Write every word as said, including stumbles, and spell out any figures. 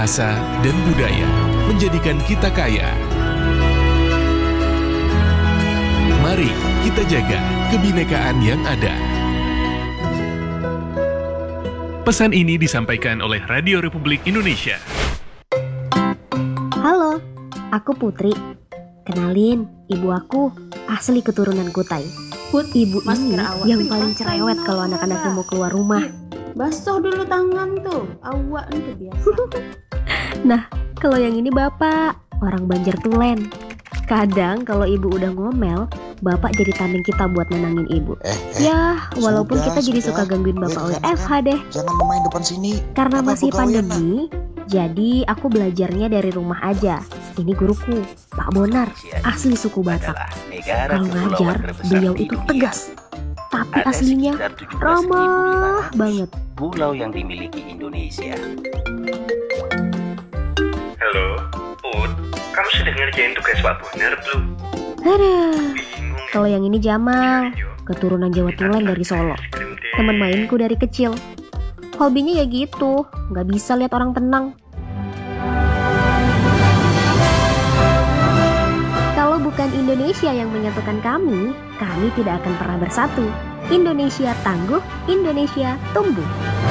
bahasa, dan budaya menjadikan kita kaya. Mari kita jaga kebinekaan yang ada. Pesan ini disampaikan oleh Radio Republik Indonesia. Halo, aku Putri. Kenalin, ibu aku asli keturunan Kutai. Put, Ibu masker ini awak yang tuh paling dipakai cerewet mana, kalau anak-anaknya mau keluar rumah. Basuh dulu tangan tuh, awak itu biasa. Nah, kalau yang ini bapak, orang Banjar Tulen. Kadang kalau ibu udah ngomel, bapak jadi tameng kita buat nenangin ibu. Eh, eh, Ya, walaupun sudah, kita jadi sudah. suka gangguin bapak Eh, W jangan, F H deh. Jangan main depan sini. Karena Apa masih pegawaian, pandemi, jadi aku belajarnya dari rumah aja. Ini guruku, Pak Bonar, asli suku Batak. Kalau ngajar, beliau itu tegas. Tapi Ada aslinya sekitar tujuh belas ribu ramah lima ratus banget. pulau yang dimiliki Indonesia. Halo, Put. Kamu sudah ngerjain tugas Pak Bonar belum? Aduh, Bingung. kalau yang ini Jamal, keturunan Jawa Tulen dari Solo. Teman mainku dari kecil. Hobinya ya gitu, nggak bisa lihat orang tenang. Kalau bukan Indonesia yang menyatukan kami, kami tidak akan pernah bersatu. Indonesia tangguh, Indonesia tumbuh.